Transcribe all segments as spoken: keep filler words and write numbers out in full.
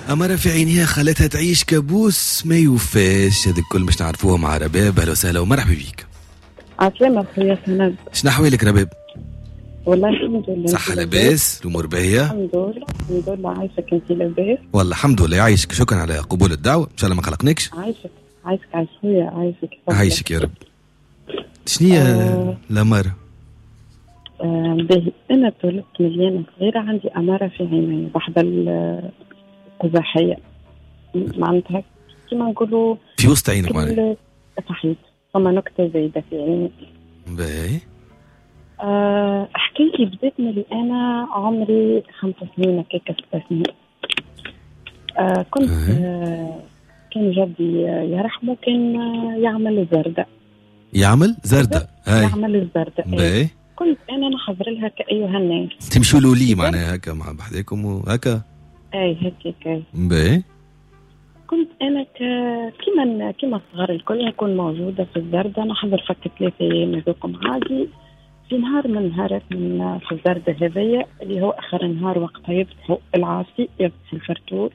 أمارة في عينيها خلتها تعيش كابوس ما يوفاش. هذا الكل مش نعرفوه مع رباب. أهلا وسهلا ومرحبا بيك. عسلامة خويا سند. شنو أحوالك رباب؟ والله الحمد لله. صحة لاباس؟ الأمور باهية؟ الحمد لله الحمد لله. عايشك أنت لاباس؟ والله الحمد لله يعيشك. شكرا على قبول الدعوة. إن شاء الله ما قلقناكش. عايشك عايشك عايش خويا عايشك. عايشك يا رب. شنية آه الأمارة؟ آه باهي. أنا تولدت مليانة صغيرة عندي أمارة في عيني بحد القزحية معناتها كيما نقولوا في وسط عينك معناها. صحيح. فما نكتة زايدة في عيني. باهي. أه حكيتي بدات ملي أنا عمري خمس سنين هكاك ست سنين. أه كنت أه كان جدي يرحمه كان يعمل زردة. يعمل زردة؟ هاي يعمل الزردة. باهي. كنت أنا نحضر لها كأيها الناس. تمشوا له لي معناها هكا مع بحذاكم وهكا. أي هكاك. باهي. كنت أنا ك كيما كيما الصغار الكل نكون موجودة في الزردة نحضر فك ثلاثة أيام هذوكم عادي. في نهار من نهارات من في الزردة هذيا اللي هو آخر نهار وقتها يفتحوا العاصي يفتحوا الفرتور.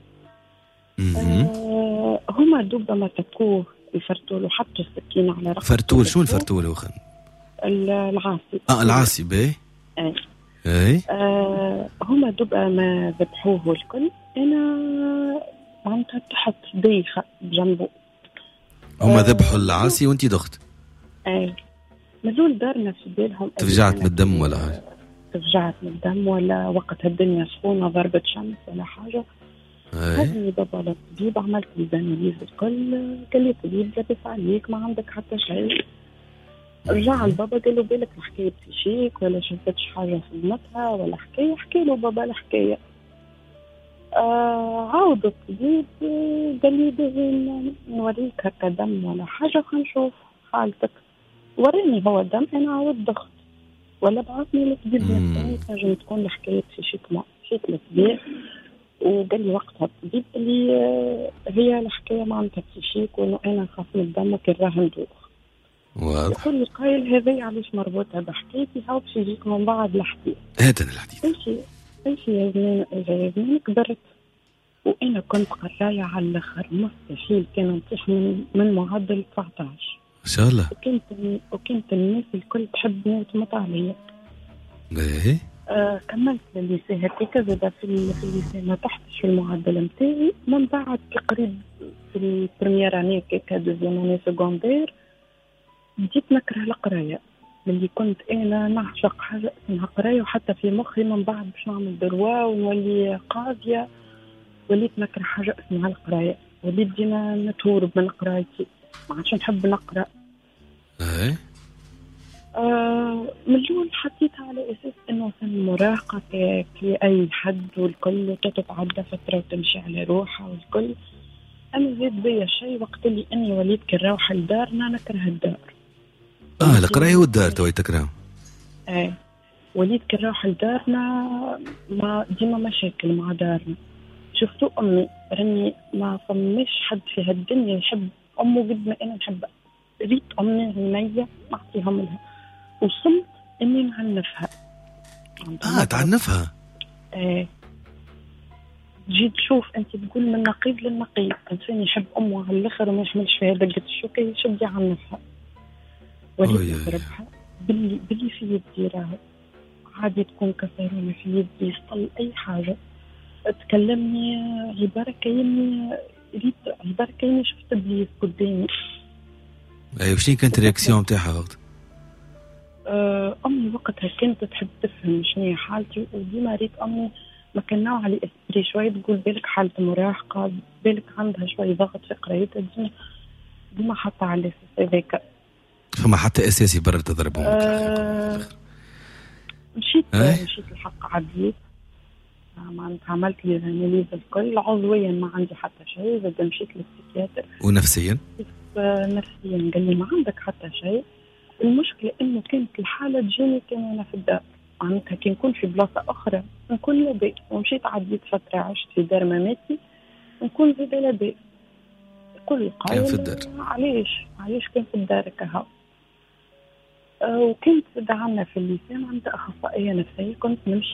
آه هما دوبا ما تكوه الفرتور وحطوا السكين على رقبته. فرتور شو الفرتور يا وخن؟ العاصي. اه العاصي باهي. اي اي آه هما دوبا ما ذبحوه الكل. انا معناتها تحت ضيخة بجنبه. هما ذبحوا العاصي وانتي دخت. اي مازال دارنا في بالهم تفجعت من الدم ولا حاجة؟ تفجعت من الدم ولا وقت الدنيا سخونة ضربة شمس ولا حاجة. هذني بابا للطبيب عملت الزانيليز الكل. قال لي طبيب لابس عليك ما عندك حتى شيء. رجع البابا قال له بالك الحكاية بسيشيك ولا شفتش حاجة في المتها ولا حكاية. حكي له بابا الحكاية. آه عاود الطبيب قال لي باهي نوريك هكا دم ولا حاجة خلينا نشوف حالتك. وريني هو الدم أنا عاود ضغط ولا بعثني لطبيب نفساني تنجم تكون الحكاية بسيشيك. ما مشيت للطبيب وقال لي وقتها الطبيب اللي هي الحكاية معناتها بسيشيك وإنه أنا نخاف من الدم كراه ندوخ. واضح. يقول لي قايل هذي علاش مربوطة بحكايتي هاو باش يجيك من بعد الحديث. هذا الحديث. امشي امشي يا زمان يا زمان كبرت وأنا كنت قراية على الآخر مستحيل كان نطيح من من معدل تسعطاش. ما شاء الله. وكنت وكنت الناس الكل تحبني وتمط عليا. باهي. آه كملت الليسي هكاك زاد في في الليسي ما تحتش في المعدل نتاعي. من بعد قريب في البريمير اني هكاك دوزيام اني سكوندير بديت نكره القرايه. ملي كنت انا نعشق حاجه اسمها قرايه وحتى في مخي من بعد باش نعمل دروا ونولي قاضيه وليت نكره حاجه اسمها القرايه. وليت ديما نتهرب من قرايتي ما عادش نحب نقرا. اي آه من الأول حطيتها على أساس إنه سن مراهقة كأي حد والكل تتعدى فترة وتمشي على روحها والكل. أنا زيد بيا شيء وقت اللي إني وليت كنروح لدارنا نكره الدار. آه القراية والدار توي تكره. آه وليت كنروح لدارنا ما ديما مشاكل مع دارنا. شفتوا أمي رني ما فماش حد في هالدنيا يحب أمه قد ما أنا نحبها. ريت أمي هنية ما أعطيهم لها وصلت إني نعنفها. آه تعنفها. آه جيت تشوف أنت تقول من نقيض للنقيض. إنسان يحب أمه على الآخر وما يحملش فيها دقة الشوكة يشد يعنفها. وليت نضربها باللي باللي في يدي راهو عادي تكون كسرونة في يدي يفطل أي حاجة. تكلمني عبارة كأني ريت عبارة كأني شفت إبليس قدامي. أيوة وشين كانت الرياكسيون متاعها وقت؟ أمي وقتها كانت تحب تفهم شنو حالتي وديما ريت أمي ما كان نوع على إسبري شوية تقول بالك حالة مراهقة بالك عندها شوية ضغط في قرايتها ديما ديما حتى على الأساس هذاك. فما حتى أساسي برا تضربهم. أه مشيت أه؟ مشيت الحق عديت معناتها عملت لي الاناليز الكل عضويا ما عندي حتى شيء. زاد مشيت للسيكياتر. ونفسيا؟ نفسيا قال لي ما عندك حتى شيء. المشكلة إنه كانت الحالة تجيني كان أنا في الدار معناتها كي نكون في بلاصة أخرى نكون لباس. ومشيت عديت فترة عشت في دار ماماتي نكون في لباس. كل قايل في الدار. علاش علاش كان في الدار كهو. أه وكنت دعمنا في اللسان عند أخصائية نفسية كنت نمشي